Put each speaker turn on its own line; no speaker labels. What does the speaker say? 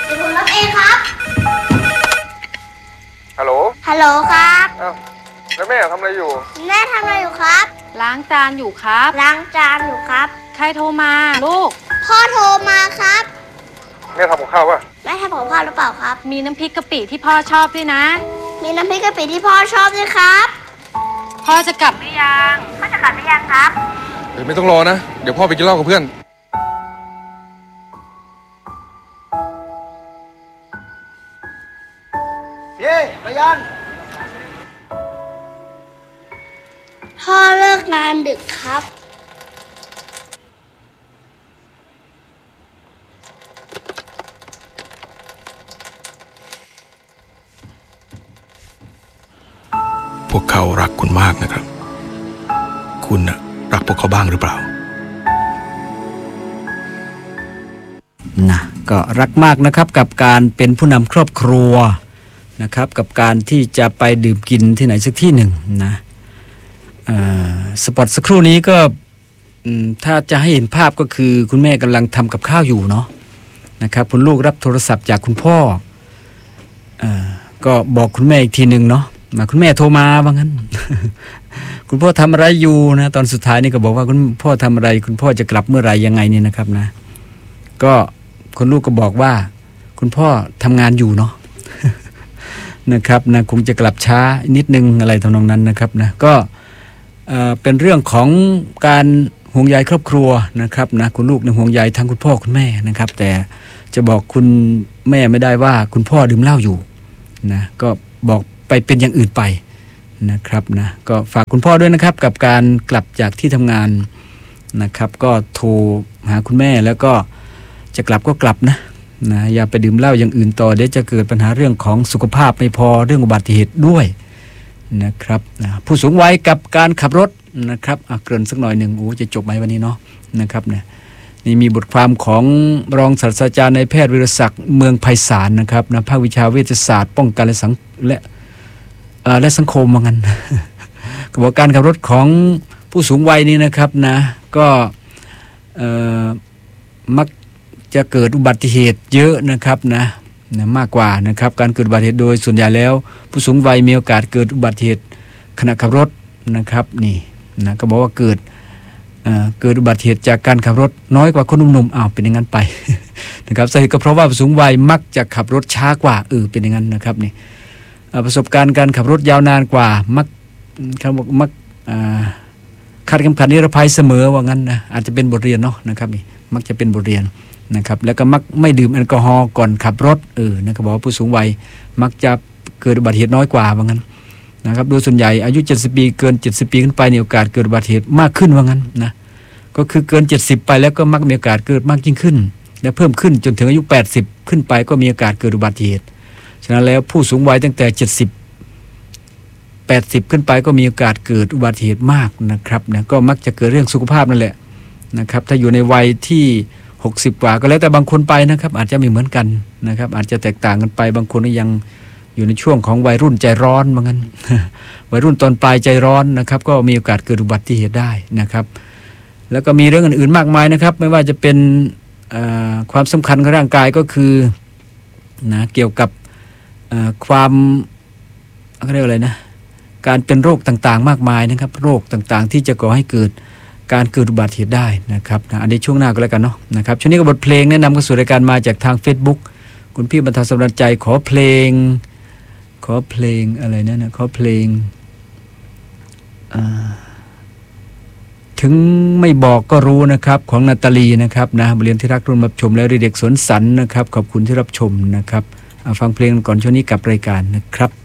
เดี๋ยวผมรับเองครับ
ฮัลโหล
ครับ
อ้าวแล้วแม่ทำอะไรอยู่
แม่ทำอะไรอยู่ครับ
ล้างจานอยู่ครับ
ล้างจานอยู่ครับ
ใครโทรมาลูก
พ่อโทรมาครับ
แม่ทำกับข้าวป่ะ
แม่ทำกับข้าวหรือเปล่าครับ
มีน้ำพริกกะปิที่พ่อชอบด้วยนะ
มีน้ำพริกกะปิที่พ่อชอบด้วยครับ
พ่อจะกลับหรือยัง
ครับ
เดี๋ยวไม่ต้องรอนะเดี๋ยวพ่อไปกินเหล้ากับเพื่อน
เย้ไปยัน
พ่อเลิกงานดึกครับ
พวกเขารักคุณมากนะครับคุณน่ะรักพวกเขาบ้างหรือเปล่า
นะก็รักมากนะครับกับการเป็นผู้นำครอบครัวนะครับกับการที่จะไปดื่มกินที่ไหนสักที่หนึ่งนะสปอตสักครู่นี้ก็ถ้าจะให้เห็นภาพก็คือคุณแม่กำลังทำกับข้าวอยู่เนาะนะครับคุณลูกรับโทรศัพท์จากคุณพ่อก็บอกคุณแม่อีกทีหนึ่งเนาะคุณแม่โทรมาว่างั้น คุณพ่อทำอะไรอยู่นะตอนสุดท้ายนี่ก็บอกว่าคุณพ่อทำอะไรคุณพ่อจะกลับเมื่อไหร่ยังไงเนี่ยนะครับนะก็คุณลูกก็บอกว่าคุณพ่อทำงานอยู่เนาะ นะครับนะคงจะกลับช้านิดนึงอะไรทำนองนั้นนะครับนะก็เป็นเรื่องของการห่วงใยครอบครัวนะครับนะคุณลูกห่วงใยทั้งคุณพ่อคุณแม่นะครับแต่จะบอกคุณแม่ไม่ได้ว่าคุณพ่อดื่มเหล้าอยู่นะก็บอกไปเป็นอย่างอื่นไปนะครับนะก็ฝากคุณพ่อด้วยนะครับกับการกลับจากที่ทำงานนะครับก็โทรหาคุณแม่แล้วก็จะกลับก็กลับนะอย่าไปดื่มเหล้าอย่างอื่นต่อเดี๋ยวจะเกิดปัญหาเรื่องของสุขภาพไม่พอเรื่องอุบัติเหตุด้วยนะครับผู้สูงวัยกับการขับรถนะครับเกริ่นสักหน่อยหนึ่งจะจบไหมวันนี้เนาะนะครับเนี่ยนี่มีบทความของรองศาสตราจารย์นายแพทย์วิรศักดิ์เมืองไพศาลนะครับนะภาควิชาเวชศาสตร์ป้องกันและสังคมว่างั้น กระบวนการขับรถของผู้สูงวัยนี่นะครับนะก็มักจะเกิดอุบัติเหตุเยอะนะครับนะมากกว่านะครับการเกิดอุบัติเหตุโดยส่วนใหญ่แล้วผู้สูงวัยมีโอกาสเกิดอุบัติเหตุขณะขับรถนะครับนี่นะก็บอกว่าเกิดอุบัติเหตุจากการขับรถน้อยกว่าคนหนุ่มๆเป็นอย่างนั้นไป นะครับสาเหตุก็เพราะว่าผู้สูงวัยมักจะขับรถช้ากว่าเป็นอย่างนั้นนะครับนี่ประสบการณ์การขับรถยาวนานกว่ามักคาดเข็มขัดนิรภัยเสมอว่างั้นนะอาจจะเป็นบทเรียนเนาะนะครับนี่มักจะเป็นบทเรียนนะครับแล้วก็มักไม่ดื่มแอลกอฮอล์ก่อนขับรถนะครับบอกว่าผู้สูงวัยมักจะเกิดอุบัติเหตุน้อยกว่าว่างั้นนะครับโดยส่วนใหญ่อายุ70ปีเกิน70ปีขึ้นไปโอกาสเกิดอุบัติเหตุมากขึ้นว่างั้นนะก็คือเกิน70ไปแล้วก็มักมีโอกาสเกิดมากยิ่งขึ้นและเพิ่มขึ้นจนถึงอายุ80ขึ้นไปก็มีโอกาสเกิดอุบัติเหตุฉะนั้นแล้วผู้สูงวัยตั้งแต่80ขึ้นไปก็มีโอกาสเกิดอุบัติเหตุมากนะครับนะก็มักจะเกิดเรื่องสุขภาพนั่นแหละนะครับถ้าอยู่ในวัยที่60กว่าก็แล้วแต่บางคนไปนะครับอาจจะไม่เหมือนกันนะครับอาจจะแตกต่างกันไปบางคนก็ยังอยู่ในช่วงของวัยรุ่นใจร้อนว่างั้น วัยรุ่นตอนปลายใจร้อนนะครับก็มีโอกาสเกิดอุบัติเหตุได้นะครับแล้วก็มีเรื่องอื่นๆมากมายนะครับไม่ว่าจะเป็นความสำคัญของร่างกายก็คือนะเกี่ยวกับความเรียกอะไรนะการเป็นโรคต่างๆมากมายนะครับโรคต่างๆที่จะก่อให้เกิดการเกิดอุบัติเหตุได้นะครับอันนี้ช่วงหน้าก็แล้วกันเนาะนะครับช่วงนี้ก็บทเพลงแนะนำเข้าสู่รายการมาจากทาง Facebook คุณพี่บรรเทาสำราญใจขอเพลงอะไรนั่นนะขอเพลงถึงไม่บอกก็รู้นะครับของนาตาลีนะครับนะบทเรียนที่รักรุ่นรับชมและเด็กสวนสันนะครับขอบคุณที่รับชมนะครับฟังเพลงก่อนช่วงนี้กับรายการนะครับ